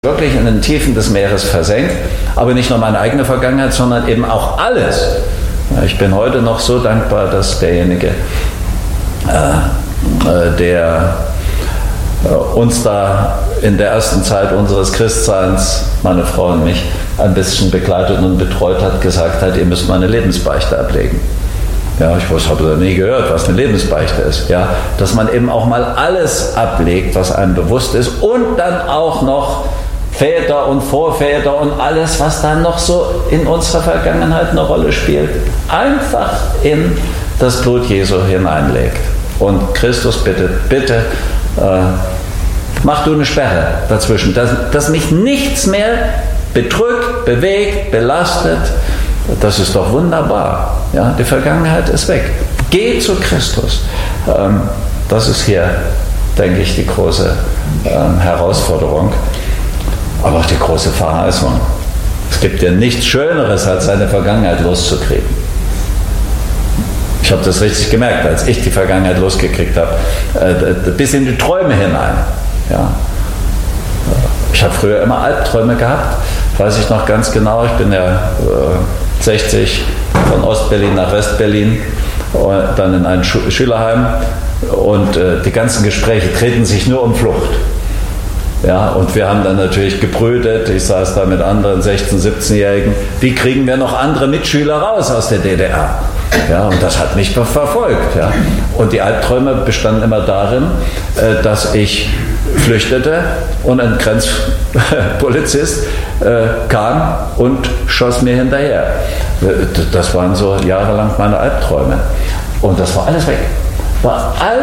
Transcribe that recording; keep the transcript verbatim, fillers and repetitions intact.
wirklich in den Tiefen des Meeres versenkt, aber nicht nur meine eigene Vergangenheit, sondern eben auch alles. Ich bin heute noch so dankbar, dass derjenige, äh, der äh, uns da in der ersten Zeit unseres Christseins, meine Frau und mich, ein bisschen begleitet und betreut hat, gesagt hat, ihr müsst mal eine Lebensbeichte ablegen. Ja, ich habe da nie gehört, was eine Lebensbeichte ist. Ja, dass man eben auch mal alles ablegt, was einem bewusst ist, und dann auch noch Väter und Vorväter und alles, was dann noch so in unserer Vergangenheit eine Rolle spielt, einfach in das Blut Jesu hineinlegt. Und Christus bittet, bitte, äh, mach du eine Sperre dazwischen, dass, dass mich nichts mehr bedrückt, bewegt, belastet. Das ist doch wunderbar. Ja, die Vergangenheit ist weg. Geh zu Christus. Ähm, das ist hier, denke ich, die große ähm, Herausforderung, aber auch die große Verheißung. Es gibt ja nichts Schöneres, als seine Vergangenheit loszukriegen. Ich habe das richtig gemerkt, als ich die Vergangenheit losgekriegt habe, äh, bis in die Träume hinein. Ja. Ich habe früher immer Albträume gehabt, weiß ich noch ganz genau. Ich bin ja äh, sechzig von Ostberlin nach Westberlin, und dann in ein Schu- Schülerheim, und äh, die ganzen Gespräche drehten sich nur um Flucht. Ja, und wir haben dann natürlich gebrütet. Ich saß da mit anderen sechzehn-, siebzehnjährigen. Wie kriegen wir noch andere Mitschüler raus aus der D D R? Ja, und das hat mich verfolgt. Ja. Und die Albträume bestanden immer darin, äh, dass ich flüchtete und ein Grenzpolizist äh, kam und schoss mir hinterher. Das waren so jahrelang meine Albträume. Und das war alles weg. War all